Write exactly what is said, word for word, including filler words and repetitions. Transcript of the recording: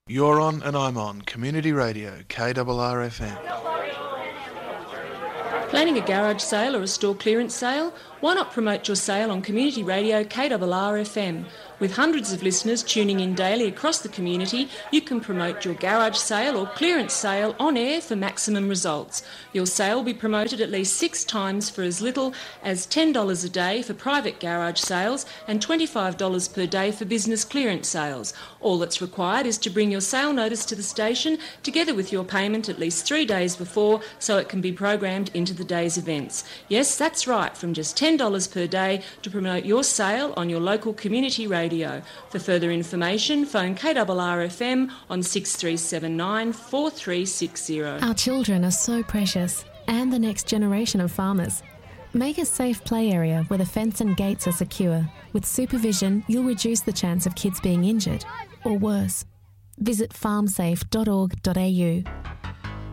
You're on and I'm on Community Radio, K R R F M. Planning a garage sale or a store clearance sale? Why not promote your sale on Community Radio K R R F M? With hundreds of listeners tuning in daily across the community, you can promote your garage sale or clearance sale on air for maximum results. Your sale will be promoted at least six times for as little as ten dollars a day for private garage sales and twenty-five dollars per day for business clearance sales. All that's required is to bring your sale notice to the station together with your payment at least three days before so it can be programmed into the day's events. Yes, that's right, from just ten dollars per day to promote your sale on your local community radio. For further information, phone K R R F M on six three seven nine, four three six zero. Our children are so precious, and the next generation of farmers. Make a safe play area where the fence and gates are secure. With supervision, you'll reduce the chance of kids being injured, or worse. Visit farm safe dot org dot a u.